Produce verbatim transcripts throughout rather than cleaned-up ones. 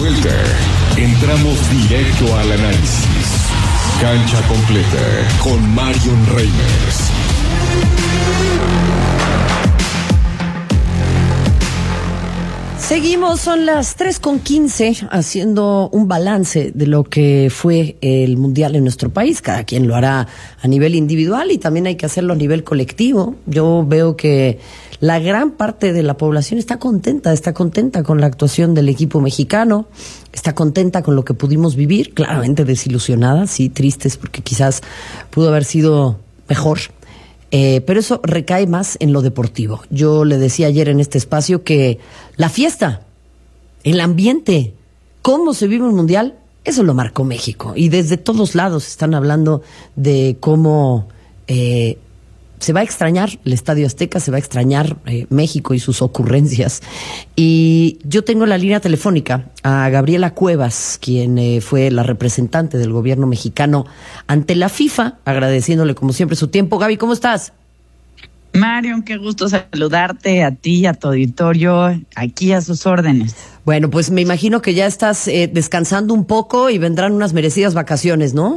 vuelta. Entramos directo al análisis. Cancha completa con Marion Reimers. Seguimos, son las tres con quince, haciendo un balance de lo que fue el Mundial en nuestro país. Cada quien lo hará a nivel individual y también hay que hacerlo a nivel colectivo. Yo veo que la gran parte de la población está contenta, está contenta con la actuación del equipo mexicano, está contenta con lo que pudimos vivir, claramente desilusionada, sí, tristes porque quizás pudo haber sido mejor. Eh, pero eso recae más en lo deportivo. Yo le decía ayer en este espacio que la fiesta, el ambiente, cómo se vive un mundial, eso lo marcó México. Y desde todos lados están hablando de cómo eh, se va a extrañar el Estadio Azteca, se va a extrañar eh, México y sus ocurrencias. Y yo tengo en la línea telefónica a Gabriela Cuevas, quien eh, fue la representante del gobierno mexicano ante la FIFA, agradeciéndole como siempre su tiempo. Gaby, ¿cómo estás? Marion, qué gusto saludarte, a ti, a tu auditorio, aquí a sus órdenes. Bueno, pues me imagino que ya estás eh, descansando un poco y vendrán unas merecidas vacaciones, ¿no?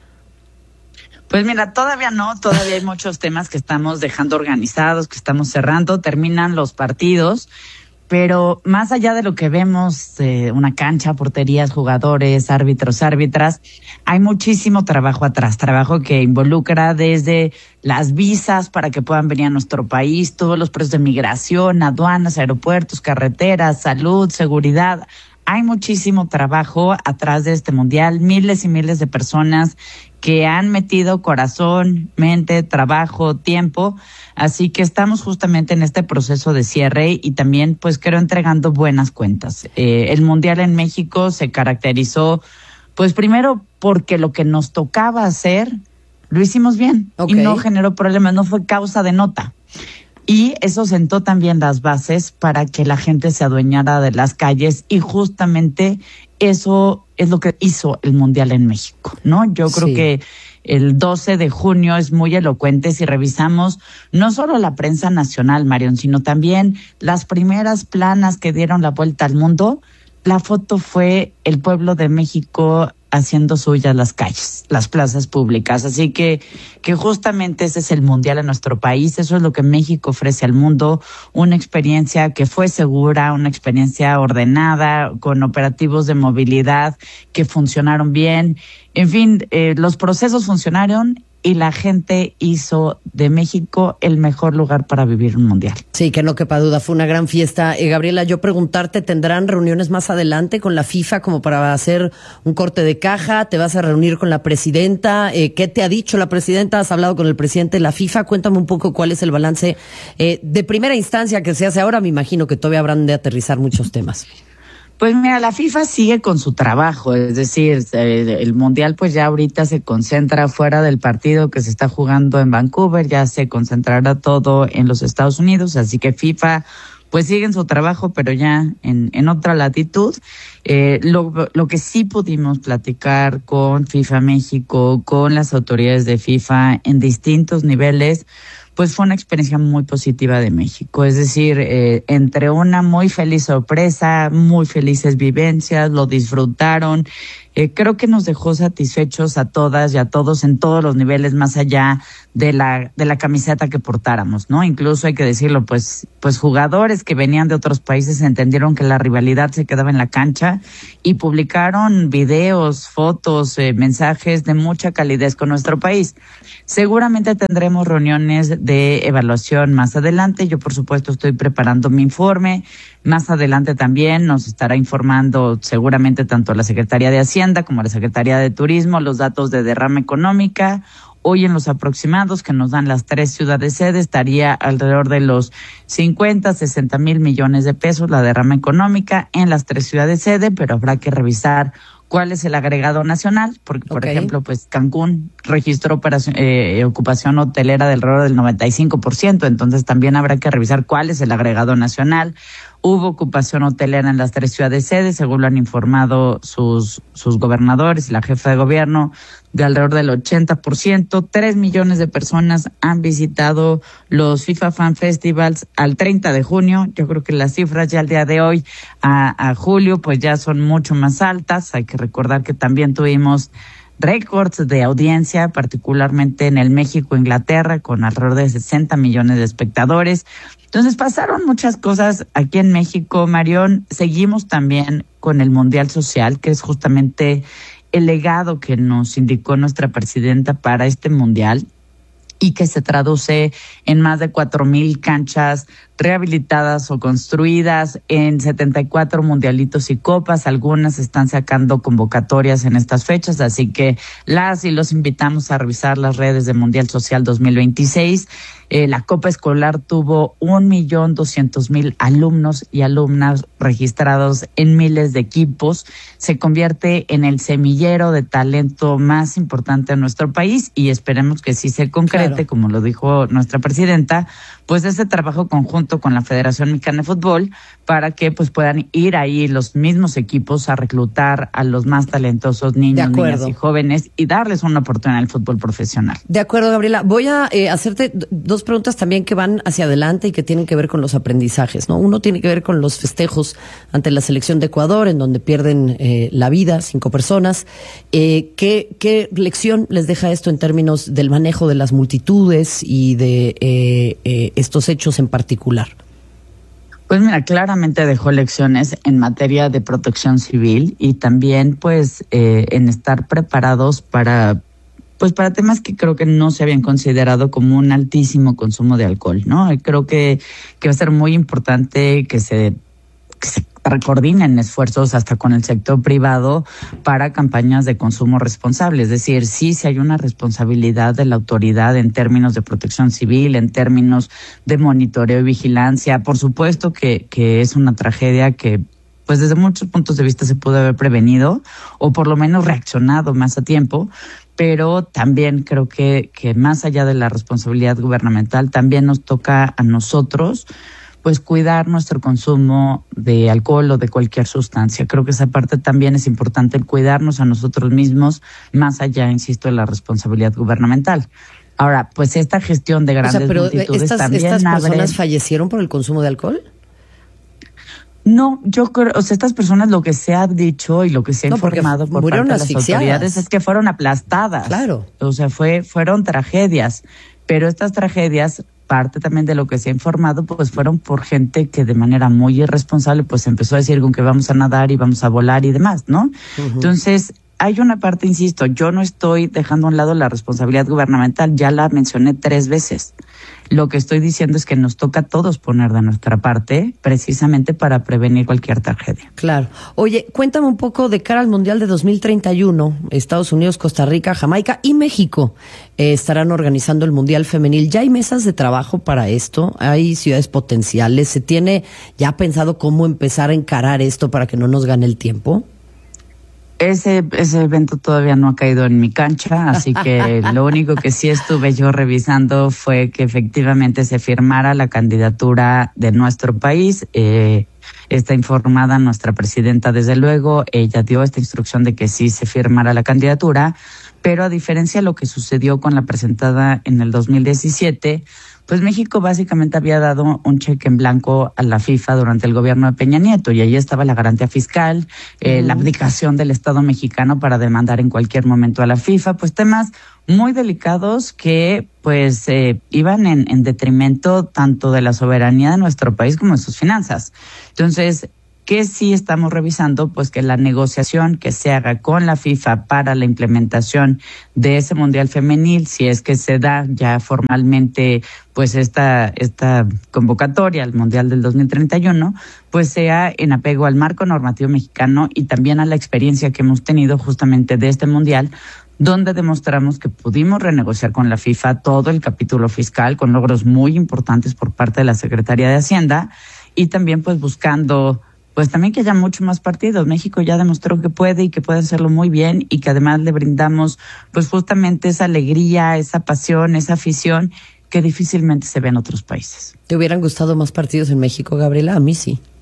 Pues mira, todavía no, todavía hay muchos temas que estamos dejando organizados, que estamos cerrando, terminan los partidos, pero más allá de lo que vemos, eh, una cancha, porterías, jugadores, árbitros, árbitras, hay muchísimo trabajo atrás, trabajo que involucra desde las visas para que puedan venir a nuestro país, todos los procesos de migración, aduanas, aeropuertos, carreteras, salud, seguridad. Hay muchísimo trabajo atrás de este mundial, miles y miles de personas que han metido corazón, mente, trabajo, tiempo, así que estamos justamente en este proceso de cierre y también pues creo entregando buenas cuentas. Eh, el mundial en México se caracterizó pues primero porque lo que nos tocaba hacer lo hicimos bien, okay, y no generó problemas, no fue causa de nota. Y eso sentó también las bases para que la gente se adueñara de las calles y justamente eso es lo que hizo el Mundial en México, ¿no? Yo creo sí. que el doce de junio es muy elocuente si revisamos no solo la prensa nacional, Marion, sino también las primeras planas que dieron la vuelta al mundo. La foto fue el pueblo de México haciendo suyas las calles, las plazas públicas. Así que, que justamente ese es el mundial en nuestro país. Eso es lo que México ofrece al mundo. Una experiencia que fue segura, una experiencia ordenada, con operativos de movilidad que funcionaron bien. En fin, eh, los procesos funcionaron y la gente hizo de México el mejor lugar para vivir un mundial. Sí, que no quepa duda, fue una gran fiesta. Eh, Gabriela, yo preguntarte, ¿tendrán reuniones más adelante con la FIFA como para hacer un corte de caja? ¿Te vas a reunir con la presidenta? Eh, ¿Qué te ha dicho la presidenta? ¿Has hablado con el presidente de la FIFA? Cuéntame un poco cuál es el balance eh, de primera instancia que se hace ahora. Me imagino que todavía habrán de aterrizar muchos temas. Pues mira, la FIFA sigue con su trabajo, es decir, eh, el Mundial pues ya ahorita se concentra fuera del partido que se está jugando en Vancouver, ya se concentrará todo en los Estados Unidos, así que FIFA pues sigue en su trabajo, pero ya en, en otra latitud. Eh, lo, lo que sí pudimos platicar con FIFA México, con las autoridades de FIFA en distintos niveles, pues fue una experiencia muy positiva de México. Es decir, eh, entre una muy feliz sorpresa, muy felices vivencias, lo disfrutaron. Eh, creo que nos dejó satisfechos a todas y a todos en todos los niveles, más allá de la de la camiseta que portáramos, ¿no? Incluso hay que decirlo, pues pues jugadores que venían de otros países entendieron que la rivalidad se quedaba en la cancha y publicaron videos, fotos, eh, mensajes de mucha calidez con nuestro país. Seguramente tendremos reuniones de evaluación más adelante. Yo, por supuesto, estoy preparando mi informe. Más adelante también nos estará informando seguramente tanto la Secretaría de Hacienda como la Secretaría de Turismo los datos de derrama económica. Hoy en los aproximados que nos dan las tres ciudades sede estaría alrededor de los cincuenta, sesenta mil millones de pesos la derrama económica en las tres ciudades sede, pero habrá que revisar cuál es el agregado nacional, porque por okay. ejemplo, pues Cancún registró operación, eh, ocupación hotelera del alrededor del noventa y cinco por ciento, entonces también habrá que revisar cuál es el agregado nacional. Hubo ocupación hotelera en las tres ciudades sedes, según lo han informado sus, sus gobernadores y la jefa de gobierno, de alrededor del ochenta por ciento. Tres millones de personas han visitado los FIFA Fan Festivals al treinta de junio. Yo creo que las cifras ya al día de hoy, a, a julio, pues ya son mucho más altas. Hay que recordar que también tuvimos récords de audiencia, particularmente en el México-Inglaterra, con alrededor de sesenta millones de espectadores. Entonces pasaron muchas cosas aquí en México, Marión. Seguimos también con el Mundial Social, que es justamente el legado que nos indicó nuestra presidenta para este Mundial y que se traduce en más de cuatro mil canchas rehabilitadas o construidas, en setenta y cuatro mundialitos y copas. Algunas están sacando convocatorias en estas fechas, así que las y los invitamos a revisar las redes de Mundial Social dos mil veintiséis. Eh, la Copa Escolar tuvo un millón doscientos mil alumnos y alumnas registrados en miles de equipos. Se convierte en el semillero de talento más importante de nuestro país y esperemos que sí se concrete, claro, como lo dijo nuestra presidenta, pues ese trabajo conjunto con la Federación Mexicana de Fútbol para que pues puedan ir ahí los mismos equipos a reclutar a los más talentosos niños, niñas y jóvenes y darles una oportunidad en el fútbol profesional. De acuerdo, Gabriela. Voy a eh, hacerte dos preguntas también que van hacia adelante y que tienen que ver con los aprendizajes, ¿no? Uno tiene que ver con los festejos ante la selección de Ecuador, en donde pierden eh, la vida cinco personas. Eh, ¿qué, ¿Qué lección les deja esto en términos del manejo de las multitudes y de eh, eh, estos hechos en particular? Pues mira, claramente dejó lecciones en materia de protección civil y también pues eh, en estar preparados para pues para temas que creo que no se habían considerado como un altísimo consumo de alcohol, ¿no? Y creo que, que va a ser muy importante que se, que se coordinen esfuerzos hasta con el sector privado para campañas de consumo responsable. Es decir, sí, sí hay una responsabilidad de la autoridad en términos de protección civil, en términos de monitoreo y vigilancia. Por supuesto que, que es una tragedia que pues desde muchos puntos de vista se pudo haber prevenido o por lo menos reaccionado más a tiempo, pero también creo que, que más allá de la responsabilidad gubernamental, también nos toca a nosotros pues cuidar nuestro consumo de alcohol o de cualquier sustancia. Creo que esa parte también es importante, el cuidarnos a nosotros mismos, más allá, insisto, de la responsabilidad gubernamental. Ahora, pues esta gestión de grandes o sea, pero multitudes estas, también ¿estas abre... personas fallecieron por el consumo de alcohol? No, yo creo, o sea, estas personas lo que se ha dicho y lo que se ha no, informado por parte de las autoridades es que fueron aplastadas. Claro. O sea, fue, fueron tragedias, pero estas tragedias, parte también de lo que se ha informado, pues fueron por gente que de manera muy irresponsable, pues empezó a decir con que vamos a nadar y vamos a volar y demás, ¿no? Uh-huh. Entonces, hay una parte, insisto, yo no estoy dejando a un lado la responsabilidad gubernamental, ya la mencioné tres veces. Lo que estoy diciendo es que nos toca a todos poner de nuestra parte precisamente para prevenir cualquier tragedia. Claro. Oye, cuéntame un poco de cara al Mundial de dos mil treinta y uno. Estados Unidos, Costa Rica, Jamaica y México eh, estarán organizando el Mundial Femenil. ¿Ya hay mesas de trabajo para esto? ¿Hay ciudades potenciales? ¿Se tiene ya pensado cómo empezar a encarar esto para que no nos gane el tiempo? Ese, ese evento todavía no ha caído en mi cancha, así que lo único que sí estuve yo revisando fue que efectivamente se firmara la candidatura de nuestro país. Eh, está informada nuestra presidenta, desde luego, ella dio esta instrucción de que sí se firmara la candidatura, pero a diferencia de lo que sucedió con la presentada en el dos mil diecisiete, pues México básicamente había dado un cheque en blanco a la FIFA durante el gobierno de Peña Nieto y ahí estaba la garantía fiscal, eh, uh-huh. la abdicación del Estado mexicano para demandar en cualquier momento a la FIFA, pues temas muy delicados que pues eh, iban en, en detrimento tanto de la soberanía de nuestro país como de sus finanzas. Entonces, que sí estamos revisando, pues que la negociación que se haga con la FIFA para la implementación de ese Mundial Femenil, si es que se da ya formalmente pues esta esta convocatoria al Mundial del dos mil treinta y uno, pues sea en apego al marco normativo mexicano y también a la experiencia que hemos tenido justamente de este Mundial, donde demostramos que pudimos renegociar con la FIFA todo el capítulo fiscal con logros muy importantes por parte de la Secretaría de Hacienda y también pues buscando pues también que haya mucho más partidos. México ya demostró que puede y que puede hacerlo muy bien y que además le brindamos pues justamente esa alegría, esa pasión, esa afición que difícilmente se ve en otros países. ¿Te hubieran gustado más partidos en México, Gabriela? A mí sí.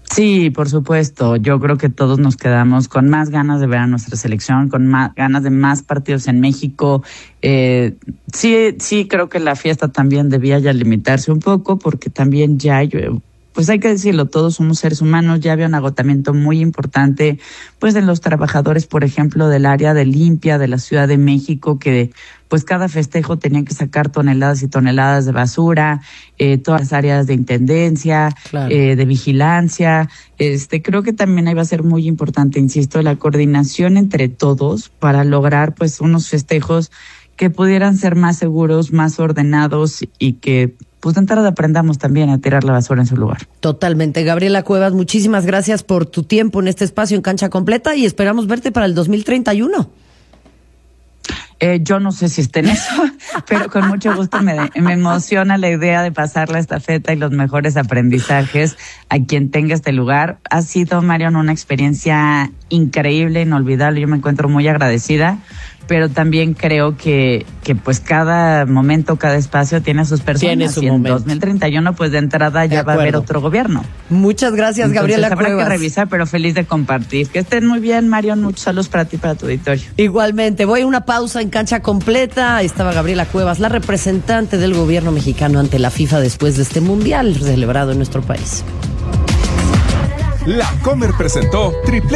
Sí, por supuesto. Yo creo que todos nos quedamos con más ganas de ver a nuestra selección, con más ganas de más partidos en México. Eh, sí, sí, creo que la fiesta también debía ya limitarse un poco, porque también ya, yo, pues hay que decirlo, todos somos seres humanos. Ya había un agotamiento muy importante, pues en los trabajadores, por ejemplo, del área de limpia de la Ciudad de México, que pues cada festejo tenían que sacar toneladas y toneladas de basura, eh, todas las áreas de intendencia, claro. eh, de vigilancia. Este, creo que también ahí va a ser muy importante, insisto, la coordinación entre todos para lograr pues unos festejos que pudieran ser más seguros, más ordenados y que pues de entrada aprendamos también a tirar la basura en su lugar. Totalmente. Gabriela Cuevas, muchísimas gracias por tu tiempo en este espacio en Cancha Completa y esperamos verte para el dos mil treinta y uno. Eh, yo no sé si esté en eso, pero con mucho gusto me, me emociona la idea de pasar la estafeta y los mejores aprendizajes a quien tenga este lugar. Ha sido, Marion, una experiencia increíble, inolvidable. Yo me encuentro muy agradecida, pero también creo que, que pues cada momento, cada espacio tiene sus personas. Tiene su y en momento. dos mil treinta y uno, pues de entrada ya va a haber otro gobierno. Muchas gracias, Gabriela Entonces, habrá Cuevas. que revisar, pero feliz de compartir. Que estén muy bien, Marion. Muchos saludos para ti y para tu auditorio. Igualmente. Voy a una pausa en Cancha Completa. Ahí estaba Gabriela Cuevas, la representante del gobierno mexicano ante la FIFA después de este mundial celebrado en nuestro país. La Comer presentó Triple